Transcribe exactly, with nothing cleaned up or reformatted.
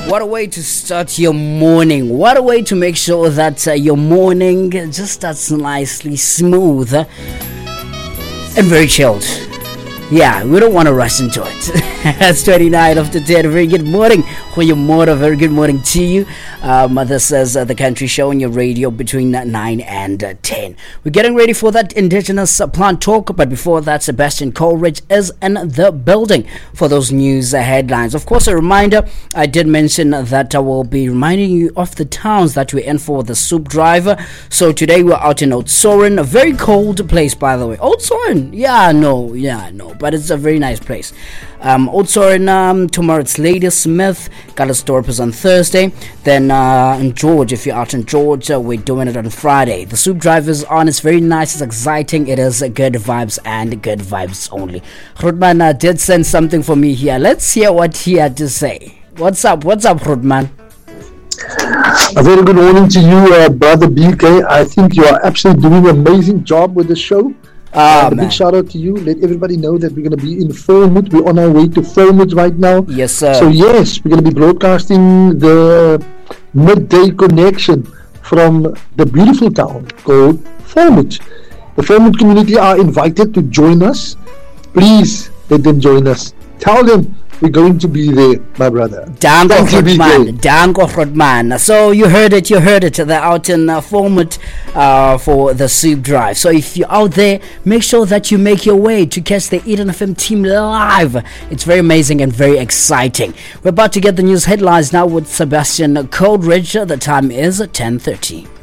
What a way to start your morning. What a way to make sure that uh, your morning just starts nicely smooth uh, and very chilled. Yeah, we don't want to rush into it. It's twenty-nine after ten. Very good morning. Goeiemorgen. Very good morning to you. Um, this is uh, the Country Show on your radio between nine and uh, ten. We're getting ready for that Indigenous uh, plant talk, but before that, Sebastian Coleridge is in the building for those news uh, headlines. Of course, a reminder, I did mention that I will be reminding you of the towns that we're in for the soup drive. So today we're out in Oudtshoorn, a very cold place, by the way. Oudtshoorn, yeah, no, yeah, no, but it's a very nice place. Um, Oudtshoorn, um, tomorrow it's Ladysmith. Calitzdorp is on Thursday. Then uh, in George, if you're out in George, uh, we're doing it on Friday. The soup drive is on. It's very nice. It's exciting. It is uh, good vibes and good vibes only. Rudman uh, did send something for me here. Let's hear what he had to say. What's up? What's up, Rudman? A very good morning to you, uh, Brother B K. I think you are absolutely doing an amazing job with the show. Ah, uh, a man. big shout out to you. Let everybody know that we're going to be in Fulmouth. We're on our way to Fulmouth right now. Yes, sir. So yes, we're going to be broadcasting the midday connection from the beautiful town called Fulmouth. The Fulmouth community are invited to join us. Please let them join us. Tell them we're going to be there, my brother. Danko Thank you, B K. Rodman. Danko Rodman. So you heard it, you heard it. They're out in uh, Fulmouth uh, for the soup drive. So if you're out there, make sure that you make your way to catch the Eden F M team live. It's very amazing and very exciting. We're about to get the news headlines now with Sebastian Coleridge. The time is ten thirty.